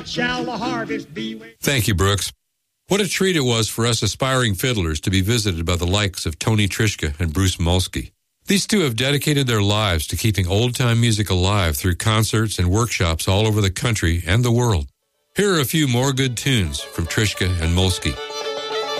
Shall the harvest be? Thank you, Brooks. What a treat it was for us aspiring fiddlers to be visited by the likes of Tony Trischka and Bruce Molsky. These two have dedicated their lives to keeping old-time music alive through concerts and workshops all over the country and the world. Here are a few more good tunes from Trischka and Molsky.